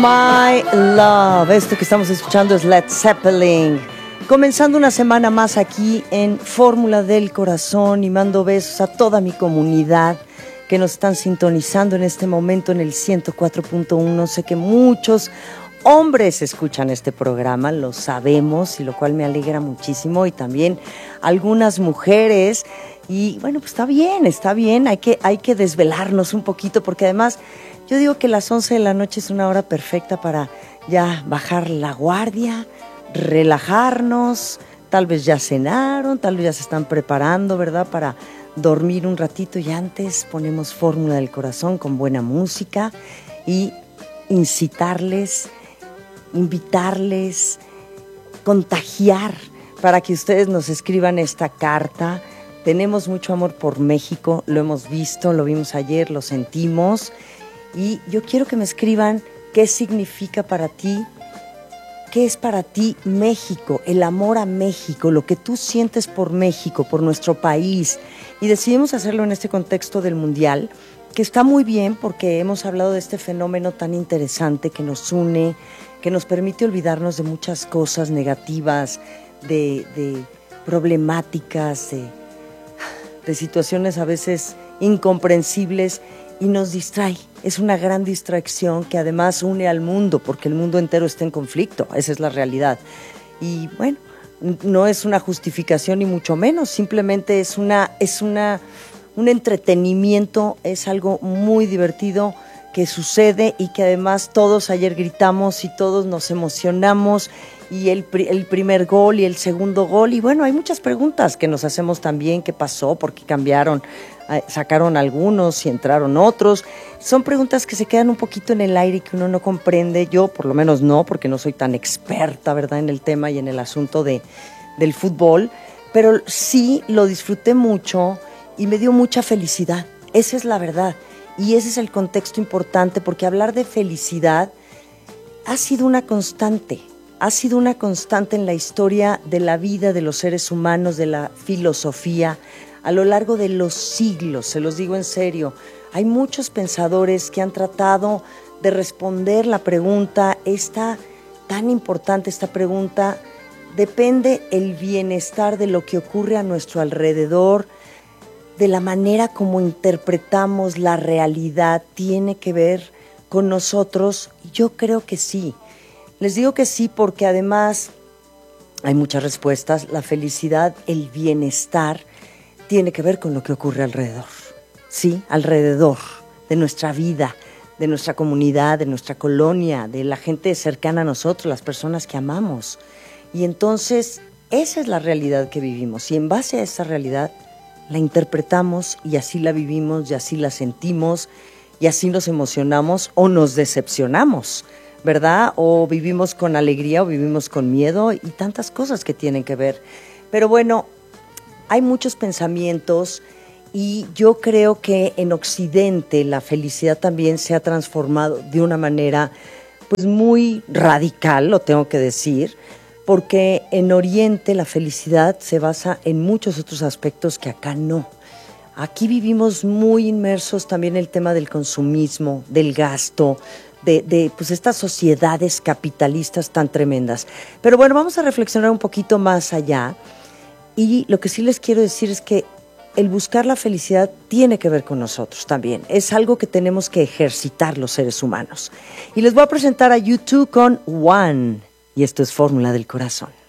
My Love. Esto que estamos escuchando es Led Zeppelin. Comenzando una semana más aquí en Fórmula del Corazón y mando besos a toda mi comunidad que nos están sintonizando en este momento en el 104.1. Sé que muchos hombres escuchan este programa, lo sabemos, y lo cual me alegra muchísimo, y también algunas mujeres. Y bueno, pues está bien, hay que desvelarnos un poquito, porque además yo digo que las 11 de la noche es una hora perfecta para ya bajar la guardia, relajarnos, tal vez ya cenaron, tal vez ya se están preparando, ¿verdad?, para dormir un ratito, y antes ponemos Fórmula del Corazón con buena música y incitarles, invitarles, contagiar para que ustedes nos escriban esta carta. Tenemos mucho amor por México, lo hemos visto, lo vimos ayer, lo sentimos, y yo quiero que me escriban qué significa para ti, qué es para ti México, el amor a México, lo que tú sientes por México, por nuestro país. Y decidimos hacerlo en este contexto del Mundial, que está muy bien porque hemos hablado de este fenómeno tan interesante que nos une, que nos permite olvidarnos de muchas cosas negativas, de problemáticas, de situaciones a veces incomprensibles, y nos distrae. Es una gran distracción que además une al mundo, porque el mundo entero está en conflicto, esa es la realidad. Y bueno, no es una justificación ni mucho menos, simplemente es un entretenimiento, es algo muy divertido que sucede, y que además todos ayer gritamos y todos nos emocionamos, y el primer gol y el segundo gol, y bueno, hay muchas preguntas que nos hacemos también. ¿Qué pasó? ¿Por qué cambiaron? Sacaron algunos y entraron otros. Son preguntas que se quedan un poquito en el aire y que uno no comprende. Yo por lo menos no, porque no soy tan experta, ¿verdad?, en el tema y en el asunto del fútbol, pero sí lo disfruté mucho y me dio mucha felicidad. Esa es la verdad, y ese es el contexto importante, porque hablar de felicidad ha sido una constante. Ha sido una constante en la historia de la vida de los seres humanos, de la filosofía, a lo largo de los siglos, se los digo en serio. Hay muchos pensadores que han tratado de responder la pregunta, esta tan importante, esta pregunta: ¿depende el bienestar de lo que ocurre a nuestro alrededor, de la manera como interpretamos la realidad, tiene que ver con nosotros? Yo creo que sí. Les digo que sí porque además hay muchas respuestas. La felicidad, el bienestar, tiene que ver con lo que ocurre alrededor. Sí, alrededor de nuestra vida, de nuestra comunidad, de nuestra colonia, de la gente cercana a nosotros, las personas que amamos. Y entonces esa es la realidad que vivimos, y en base a esa realidad la interpretamos, y así la vivimos, y así la sentimos, y así nos emocionamos o nos decepcionamos, ¿verdad? O vivimos con alegría o vivimos con miedo, y tantas cosas que tienen que ver. Pero bueno, hay muchos pensamientos, y yo creo que en Occidente la felicidad también se ha transformado de una manera pues muy radical, lo tengo que decir, porque en Oriente la felicidad se basa en muchos otros aspectos que acá no. Aquí vivimos muy inmersos también en el tema del consumismo, del gasto, de pues estas sociedades capitalistas tan tremendas. Pero bueno, vamos a reflexionar un poquito más allá, y lo que sí les quiero decir es que el buscar la felicidad tiene que ver con nosotros también. Es algo que tenemos que ejercitar los seres humanos. Y les voy a presentar a U2 con One, y esto es Fórmula del Corazón.